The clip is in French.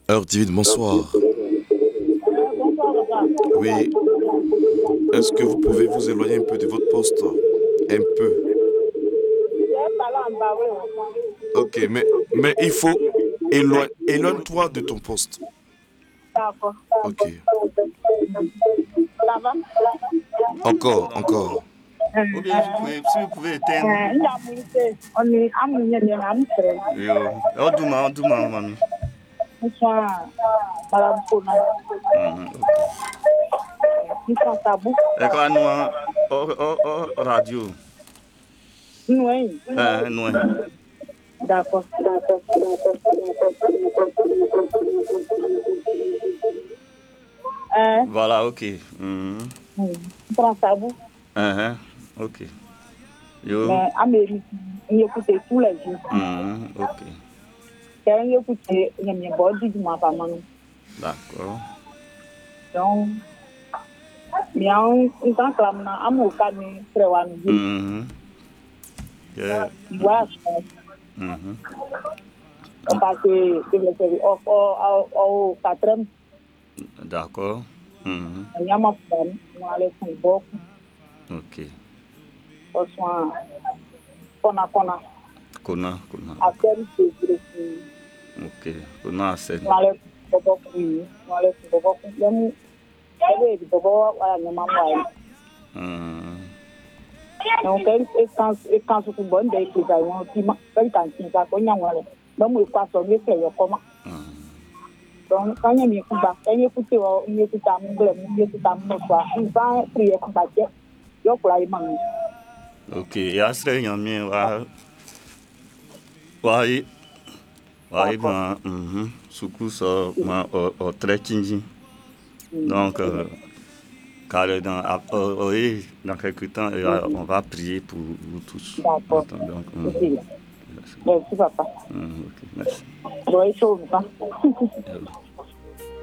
Heure divine, bonsoir. Bonsoir, papa. Oui, est-ce que vous pouvez vous éloigner un peu de votre poste? Un peu. Je parle en bas, oui. Ok, mais il faut éloigne-toi de ton poste. D'accord. Ok. Ça va? Encore, encore. Ou bien si vous pouvez éteindre. Il y a mon idée. On est à mon idée, à mon frère. Yo. On douma, mamie. Bonsoir, madame Fona. Ok. Nous sommes tabou. Et quand nous radio. Oui. Nous. D'accord. Voilà, ok. Nous sommes tabou. Ok. Yo. Mais Amérique, il écoute tous les jours. Ok. Quand il écoute, il y a un body du m'a pas mal. D'accord. Donc, bien, on t'en clame, à mon cas, nous prévoyons. Yeah. Voilà. Parce que c'est au quatrième, D'accord. il y a ma femme, on allait faire beaucoup, Ok. au soin, qu'on a, Kona. à faire des Ok. Kona assez. on allait faire beaucoup, on allait faire beaucoup, même, c'est des beaucoup, voilà, nous m'envoie. Donc, quand c'est une bonne day, c'est un petit, quand il va qu'on y a, donc, il passe au mieux, c'est comment. Donc, quand il y a un combat, quand il y a un écoute à mon blé, il écoute à mon soir, il va prier comme ça, il y a quoi, il mange. Ok. Et à ce moment-là, ouais, ben, soukou ça, ma au trekking. Donc, car dans quelques temps, on va prier pour vous tous. D'accord. Donc, Merci, papa. ok, merci. Je vais chaud, hein.